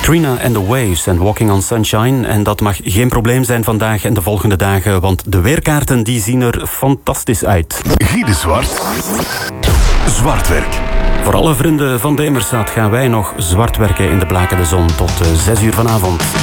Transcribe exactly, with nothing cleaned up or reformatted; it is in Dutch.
Trina and the Waves en Walking on Sunshine. En dat mag geen probleem zijn vandaag en de volgende dagen, want de weerkaarten die zien er fantastisch uit. Guy de Zwart. Zwartwerk. Voor alle vrienden van de Immerstad gaan wij nog zwart werken in de blakende zon tot zes uur vanavond.